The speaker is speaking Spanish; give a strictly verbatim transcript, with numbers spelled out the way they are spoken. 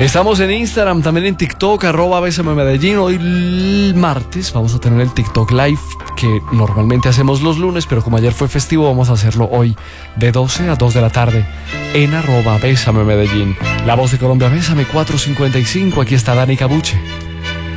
Estamos en Instagram, también en TikTok, arroba Bésame Medellín. Hoy el martes vamos a tener el TikTok Live que normalmente hacemos los lunes, pero como ayer fue festivo vamos a hacerlo hoy de doce a dos de la tarde en arroba Bésame Medellín. La Voz de Colombia, Bésame cuatrocientos cincuenta y cinco, aquí está Dani Cabuche.